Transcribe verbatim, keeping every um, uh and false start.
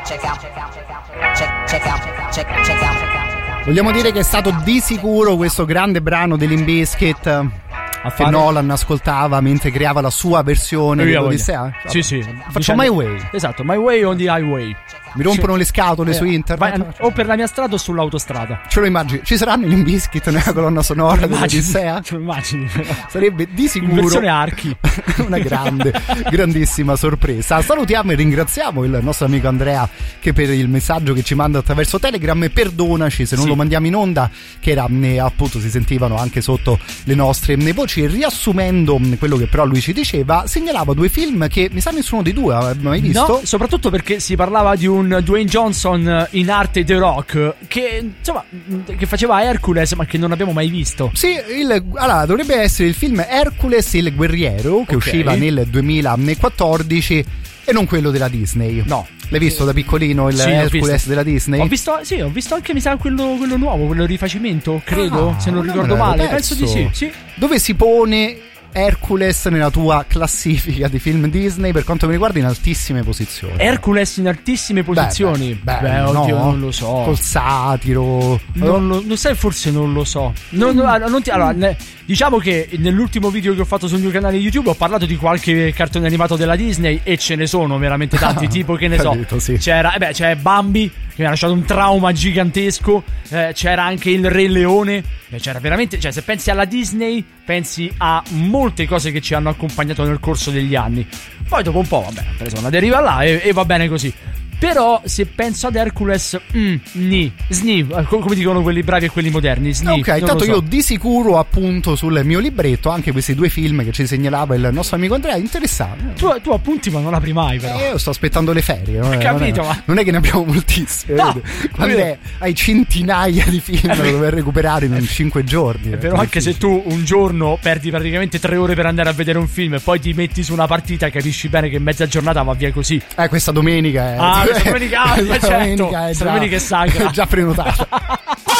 Vogliamo dire che è stato di sicuro questo grande brano dei Limp Bizkit a che Nolan ascoltava mentre creava la sua versione dell'Odissea? Sì, sì. Faccio diciamo, My Way. Esatto, My Way on the Highway. Mi rompono sì. le scatole eh, su internet. Vai, o per la mia strada o sull'autostrada. Ce lo immagini? Ci saranno i Limp Bizkit nella colonna sonora dell'Odissea? Ce lo immagini? Sarebbe di sicuro in versione archi. Una grande, grandissima sorpresa. Salutiamo e ringraziamo il nostro amico Andrea che per il messaggio che ci manda attraverso Telegram, e perdonaci se non sì. lo mandiamo in onda, che era appunto si sentivano anche sotto le nostre voci. E riassumendo quello che però lui ci diceva, segnalava due film che mi sa nessuno dei due ha mai visto. No, soprattutto perché si parlava di un Dwayne Johnson in arte The Rock che insomma che faceva Hercules ma che non abbiamo mai visto. Sì, il, allora dovrebbe essere il film Hercules il guerriero che okay. usciva nel duemilaquattordici e non quello della Disney. No. L'hai visto da piccolino il sì, Hercules della Disney? Ho visto, sì, ho visto anche mi sa quello, quello nuovo, quello rifacimento, credo, ah, se non ricordo non male, penso di sì, sì. Dove si pone Hercules nella tua classifica di film Disney? Per quanto mi riguarda in altissime posizioni. Hercules in altissime posizioni? Beh, beh, beh, beh oddio, no, non lo so. Col satiro. Non lo, non sai, forse non lo so. Non, non, non ti, allora, ne, diciamo che nell'ultimo video che ho fatto sul mio canale YouTube ho parlato di qualche cartone animato della Disney e ce ne sono veramente tanti, ah, tipo che ne capito, so. Sì. C'era, eh beh, c'è Bambi che mi ha lasciato un trauma gigantesco, eh, c'era anche il Re Leone, eh, c'era veramente, cioè se pensi alla Disney pensi a molte cose che ci hanno accompagnato nel corso degli anni. Poi dopo un po', vabbè, ho preso una deriva là e, e va bene così. Però se penso ad Hercules, mm, ni, sni, come dicono quelli bravi e quelli moderni, sni. Ok, tanto so. Io di sicuro appunto sul mio libretto anche questi due film che ci segnalava il nostro amico Andrea, interessante. Tu, tu appunti ma non apri mai però. Eh, io sto aspettando le ferie, non è, capito, non è, ma... non è che ne abbiamo moltissime. No, quando è, hai centinaia di film da dover recuperare in cinque giorni. È però anche se tu un giorno perdi praticamente tre ore per andare a vedere un film e poi ti metti su una partita, capisci bene che mezza giornata va via così. Eh, questa domenica è... Ah, domenica, ah, certo. domenica è già, domenica è sacra. È già prenotata.